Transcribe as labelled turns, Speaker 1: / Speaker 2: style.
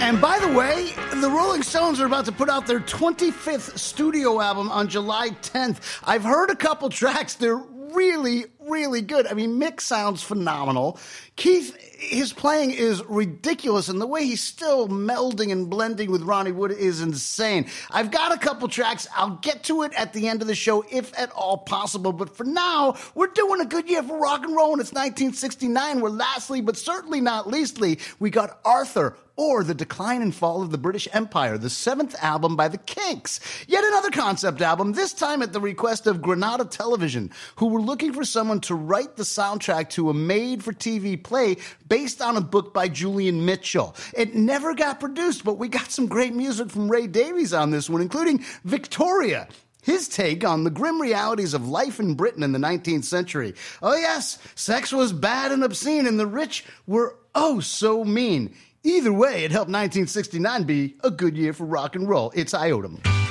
Speaker 1: And by the way, the Rolling Stones are about to put out their 25th studio album on July 10th. I've heard a couple tracks. They're really, really good. I mean, Mick sounds phenomenal. Keith, his playing is ridiculous, and the way he's still melding and blending with Ronnie Wood is insane. I've got a couple tracks. I'll get to it at the end of the show, if at all possible. But for now, we're doing a good year for rock and roll, and it's 1969, where lastly, but certainly not leastly, we got Arthur, or The Decline and Fall of the British Empire, the 7th album by the Kinks. Yet another concept album, this time at the request of Granada Television, who were looking for someone to write the soundtrack to a made-for-TV play based on a book by Julian Mitchell. It never got produced, but we got some great music from Ray Davies on this one, including Victoria, his take on the grim realities of life in Britain in the 19th century. Oh yes, sex was bad and obscene, and the rich were oh so mean. Either way, it helped 1969 be a good year for rock and roll. It's Iotum.